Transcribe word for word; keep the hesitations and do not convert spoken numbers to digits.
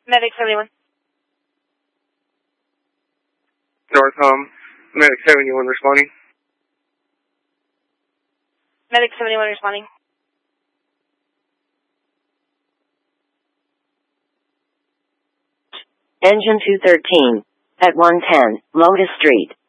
Medic seventy-one. Northcom, Medic seventy-one responding. Medic seventy-one responding. Engine two thirteen, at one ten, Lotus Street.